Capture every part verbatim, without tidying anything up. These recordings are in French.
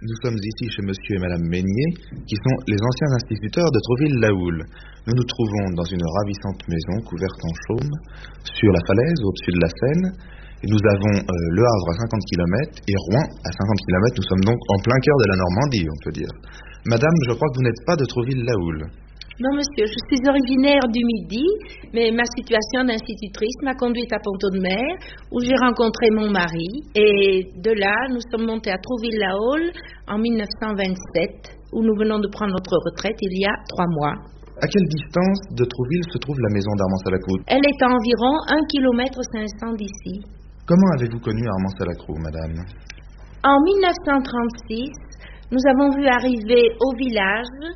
Nous sommes ici chez monsieur et madame Meignier, qui sont les anciens instituteurs de Trouville-la-Houlle. Nous nous trouvons dans une ravissante maison couverte en chaume, sur la falaise au-dessus de la Seine. Et nous avons euh, Le Havre à cinquante kilomètres et Rouen à cinquante kilomètres. Nous sommes donc en plein cœur de la Normandie, on peut dire. Madame, je crois que vous n'êtes pas de Trouville-la-Houlle. Non, monsieur, je suis originaire du Midi, mais ma situation d'institutrice m'a conduite à Pont-Audemer, où j'ai rencontré mon mari. Et de là, nous sommes montés à Trouville-la-Houlle en mille neuf cent vingt-sept, où nous venons de prendre notre retraite il y a trois mois. À quelle distance de Trouville se trouve la maison d'Armand-Salacrou? Elle est à environ un kilomètre cinq cents d'ici. Comment avez-vous connu Armand-Salacrou, madame? En mille neuf cent trente-six, nous avons vu arriver au village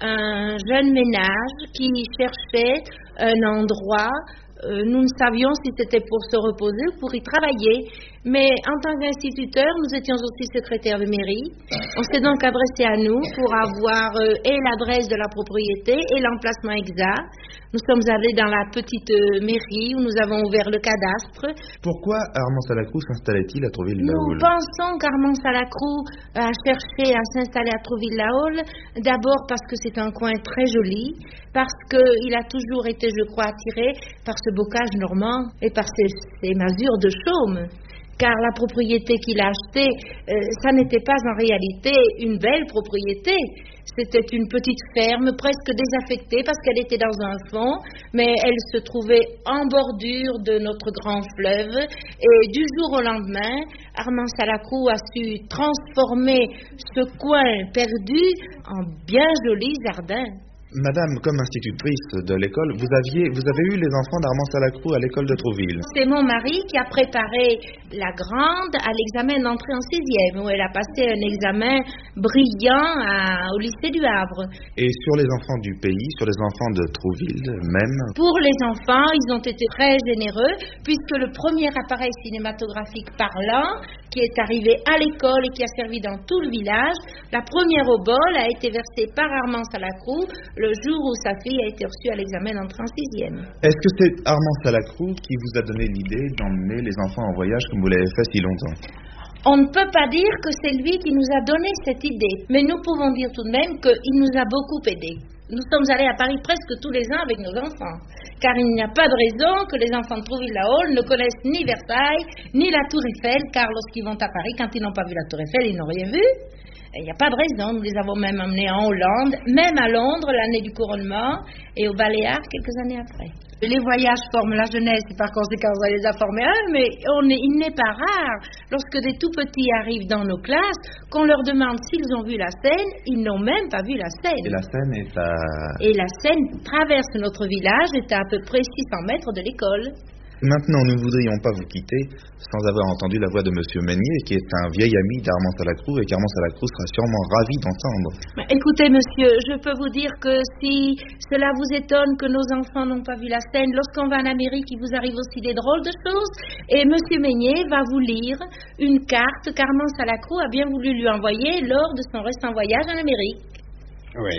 un jeune ménage qui cherchait un endroit. Euh, nous ne savions si c'était pour se reposer ou pour y travailler. Mais en tant qu'instituteur, nous étions aussi secrétaires de mairie. On s'est donc adressé à nous pour avoir euh, et l'adresse de la propriété et l'emplacement exact. Nous sommes allés dans la petite euh, mairie où nous avons ouvert le cadastre. Pourquoi Armand-Salacrou s'installait-il à Trouville-la-Houlle? Nous pensons qu'Armand-Salacrou a cherché à s'installer à Trouville-la-Houlle, d'abord parce que c'est un coin très joli, parce qu'il a toujours été, je crois, attiré par ce bocage normand et par ces, ces masures de chaume. Car la propriété qu'il a achetée, euh, ça n'était pas en réalité une belle propriété. C'était une petite ferme presque désaffectée parce qu'elle était dans un fond, mais elle se trouvait en bordure de notre grand fleuve. Et du jour au lendemain, Armand-Salacrou a su transformer ce coin perdu en bien joli jardin. Madame, comme institutrice de l'école, vous aviez, vous avez eu les enfants d'Armand-Salacrou à l'école de Trouville. C'est mon mari qui a préparé la grande à l'examen d'entrée en sixième, où elle a passé un examen brillant à, au lycée du Havre. Et sur les enfants du pays, sur les enfants de Trouville même? Pour les enfants, ils ont été très généreux, puisque le premier appareil cinématographique parlant, qui est arrivé à l'école et qui a servi dans tout le village, la première obole a été versée par Armand-Salacrou le jour où sa fille a été reçue à l'examen d'entrée en sixième. Est-ce que c'est Armand-Salacrou qui vous a donné l'idée d'emmener les enfants en voyage comme vous l'avez fait si longtemps? On ne peut pas dire que c'est lui qui nous a donné cette idée, mais nous pouvons dire tout de même qu'il nous a beaucoup aidés. Nous sommes allés à Paris presque tous les ans avec nos enfants, car il n'y a pas de raison que les enfants de Trouville-la-Houlle ne connaissent ni Versailles, ni la Tour Eiffel, car lorsqu'ils vont à Paris, quand ils n'ont pas vu la Tour Eiffel, ils n'ont rien vu. Il n'y a pas de raison, nous les avons même emmenés en Hollande, même à Londres l'année du couronnement, et aux Baléares quelques années après. Les voyages forment la jeunesse, et par conséquent, on les a formés à eux, mais on est, il n'est pas rare, lorsque des tout-petits arrivent dans nos classes, qu'on leur demande s'ils ont vu la Seine, ils n'ont même pas vu la Seine. Et la Seine est à... Et la Seine traverse notre village, est à à peu près six cents mètres de l'école. Maintenant, nous ne voudrions pas vous quitter sans avoir entendu la voix de monsieur Meignier, qui est un vieil ami d'Armand-Salacrou, et qu'Armand-Salacrou sera sûrement ravi d'entendre. Écoutez, monsieur, je peux vous dire que si cela vous étonne que nos enfants n'ont pas vu la Seine, lorsqu'on va en Amérique, il vous arrive aussi des drôles de choses. Et monsieur Meignier va vous lire une carte qu'Armand-Salacrou a bien voulu lui envoyer lors de son récent voyage en Amérique. Oui.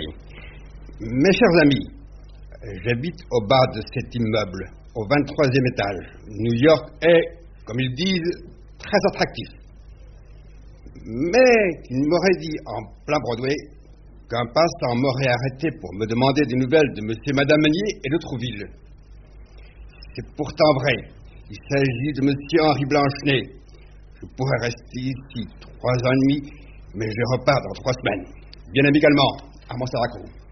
Mes chers amis, j'habite au bas de cet immeuble, au vingt-troisième étage. New York est, comme ils disent, très attractif. Mais il m'aurait dit en plein Broadway qu'un passant m'aurait arrêté pour me demander des nouvelles de monsieur et madame Meignier et de Trouville. C'est pourtant vrai. Il s'agit de monsieur Henri Blanchenet. Je pourrais rester ici trois ans et demi, mais je repars dans trois semaines. Bien amicalement, Armand-Salacrou.